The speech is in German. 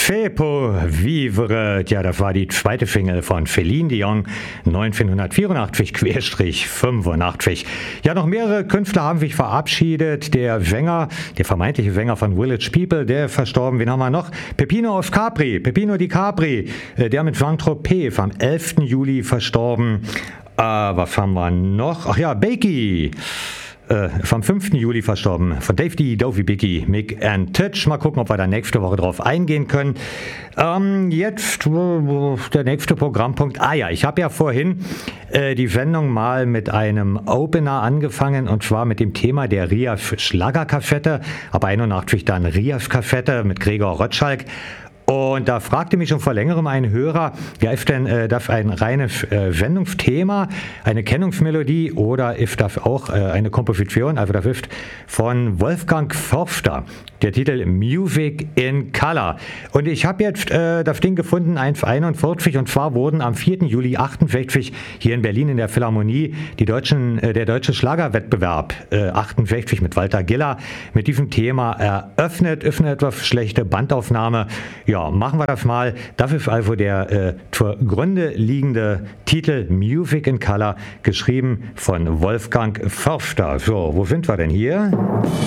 Fais pour vivre, ja, das war die zweite Single von Celine Dion, 1984-85. Ja, noch mehrere Künstler haben sich verabschiedet. Der vermeintliche Sänger von Village People, der verstorben. Wen haben wir noch? Peppino di Capri, der mit Saint-Tropez am 11. Juli verstorben. Was haben wir noch? Ach ja, Bakey. Vom 5. Juli verstorben, von Dave D, Dovey Biggie, Mick and Titch. Mal gucken, ob wir da nächste Woche drauf eingehen können. Jetzt der nächste Programmpunkt. Ich habe ja vorhin die Sendung mal mit einem Opener angefangen, und zwar mit dem Thema der Riaf Schlagerkassette, aber 81 dann Riaf Kassette mit Gregor Rotschalk. Und da fragte mich schon vor längerem ein Hörer, ja, ist denn das ein reines Sendungsthema, eine Kennungsmelodie, oder ist das auch eine Komposition? Also das ist von Wolfgang Förster, der Titel Music in Color. Und ich habe jetzt das Ding gefunden, 1:41, und zwar wurden am 4. Juli 68 hier in Berlin in der Philharmonie der deutsche Schlagerwettbewerb 68 mit Walter Giller mit diesem Thema eröffnet. Ist eine etwas schlechte Bandaufnahme. Ja, machen wir das mal. Das ist also der zugrunde liegende Titel Music in Color, geschrieben von Wolfgang Förster. So, wo sind wir denn hier?